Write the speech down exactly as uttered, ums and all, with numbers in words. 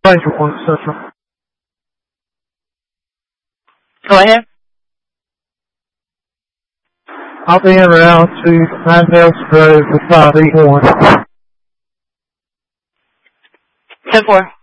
Ranger one Central. Go ahead. I'll be en route to Nine Hills Grove for five eight one. ten four.